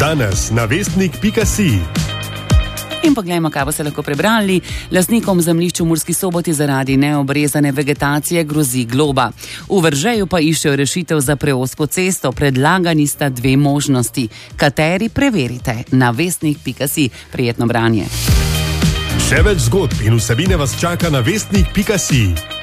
danes na vestnik.si. In poglejmo, kaj bo se lahko prebrali. Lastnikom zemljišč v Murski Soboti zaradi neobrezane vegetacije grozi globa. V Veržeju pa iščejo rešitev za preozko cesto. Predlagani sta dve možnosti. Kateri preverite na vestnik.si. Prijetno branje. Še več zgodb in vsebine vas čaka na vestnik.si.